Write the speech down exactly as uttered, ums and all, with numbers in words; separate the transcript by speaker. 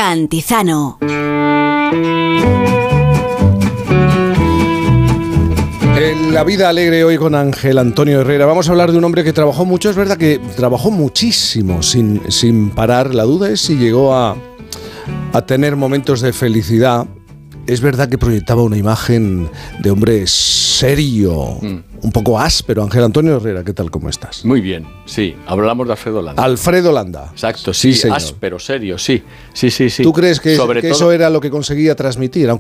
Speaker 1: Cantizano.
Speaker 2: En La Vida Alegre hoy con Ángel Antonio Herrera vamos a hablar de un hombre que trabajó mucho. Es verdad que trabajó muchísimo sin, sin parar. La duda es si llegó a, a tener momentos de felicidad. Es verdad que proyectaba una imagen de hombre serio, mm. un poco áspero. Ángel Antonio Herrera, ¿qué tal? ¿Cómo estás?
Speaker 3: Muy bien, sí. Hablamos de Alfredo Landa.
Speaker 2: Alfredo Landa.
Speaker 3: Exacto, sí,
Speaker 2: sí
Speaker 3: áspero, serio, sí. Sí, sí, sí.
Speaker 2: ¿Tú crees que,
Speaker 3: Sobre
Speaker 2: que
Speaker 3: todo,
Speaker 2: eso era lo que conseguía transmitir?